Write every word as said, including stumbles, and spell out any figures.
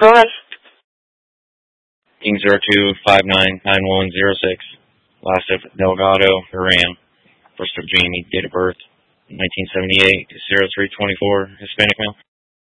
Go ahead. King zero two five nine nine one zero six. Last of Delgado, Iran. First of Jamie, date of birth nineteen seventy-eight, zero three twenty-four, Hispanic male.